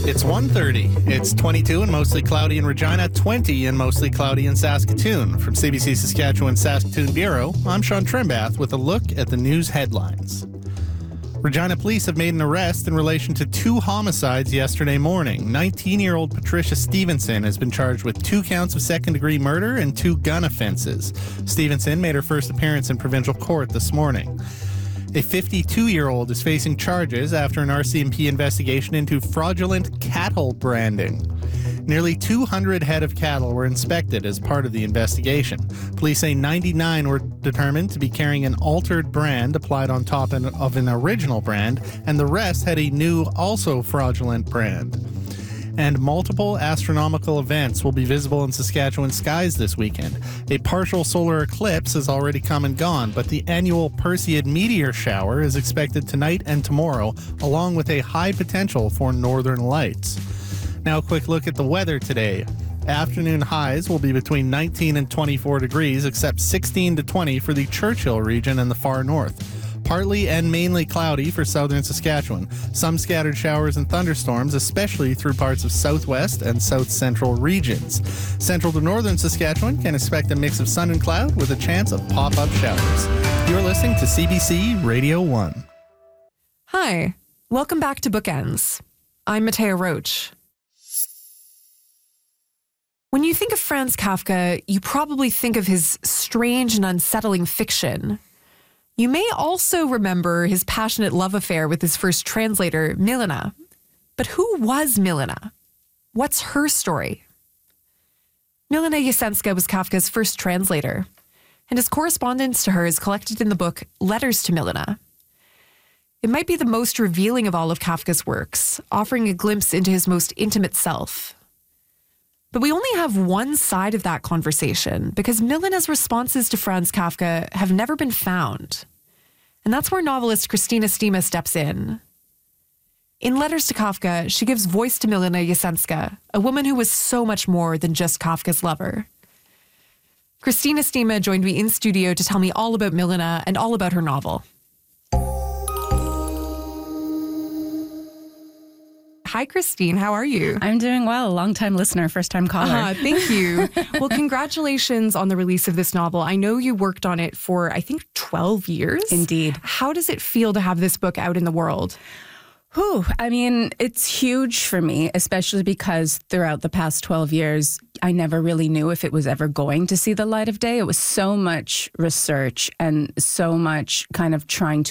It's 1:30. It's 22 and mostly cloudy in Regina, 20 and mostly cloudy in Saskatoon. From CBC Saskatchewan Saskatoon Bureau, I'm Sean Trimbath with a look at the news headlines. Regina police have made an arrest in relation to two homicides yesterday morning. 19-year-old Patricia Stevenson has been charged with 2 counts of second-degree murder and 2 gun offenses. Stevenson made her first appearance in provincial court this morning. A 52-year-old is facing charges after an RCMP investigation into fraudulent cattle branding. Nearly 200 head of cattle were inspected as part of the investigation. Police say 99 were determined to be carrying an altered brand applied on top of an original brand, and the rest had a new, also fraudulent brand. And multiple astronomical events will be visible in Saskatchewan skies this weekend. A partial solar eclipse has already come and gone, but the annual Perseid meteor shower is expected tonight and tomorrow, along with a high potential for northern lights. Now a quick look at the weather today. Afternoon highs will be between 19 and 24 degrees, except 16 to 20 for the Churchill region and the far north. Partly and mainly cloudy for southern Saskatchewan. Some scattered showers and thunderstorms, especially through parts of southwest and south central regions. Central to northern Saskatchewan can expect a mix of sun and cloud with a chance of pop-up showers. You're listening to CBC Radio 1. Hi, welcome back to Bookends. I'm Matea Roach. When you think of Franz Kafka, you probably think of his strange and unsettling fiction. You may also remember his passionate love affair with his first translator, Milena. But who was Milena? What's her story? Milena Jasenska was Kafka's first translator, and his correspondence to her is collected in the book Letters to Milena. It might be the most revealing of all of Kafka's works, offering a glimpse into his most intimate self. But we only have one side of that conversation because Milena's responses to Franz Kafka have never been found. And that's where novelist Christina Stima steps in. In Letters to Kafka, she gives voice to Milena Jasenska, a woman who was so much more than just Kafka's lover. Christina Stima joined me in studio to tell me all about Milena and all about her novel. Hi, Christine. How are you? I'm doing well. Long-time listener, first-time caller. Thank you. Well, congratulations on the release of this novel. I know you worked on it for, I think, 12 years. Indeed. How does it feel to have this book out in the world? I mean, it's huge for me, especially because throughout the past 12 years, I never really knew if it was ever going to see the light of day. It was so much research and so much kind of trying to